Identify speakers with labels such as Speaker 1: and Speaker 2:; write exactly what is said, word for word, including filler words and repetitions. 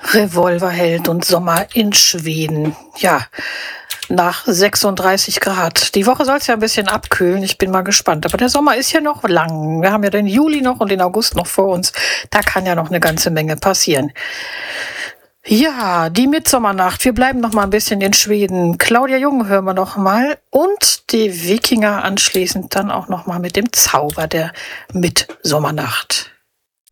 Speaker 1: Revolverheld und Sommer in Schweden. Ja, nach sechsunddreißig Grad. Die Woche soll es ja ein bisschen abkühlen. Ich bin mal gespannt. Aber der Sommer ist ja noch lang. Wir haben ja den Juli noch und den August noch vor uns. Da kann ja noch eine ganze Menge passieren. Ja, die Mitsommernacht. Wir bleiben noch mal ein bisschen in Schweden. Claudia Jung hören wir noch mal. Und die Wikinger anschließend dann auch noch mal mit dem Zauber der Mitsommernacht.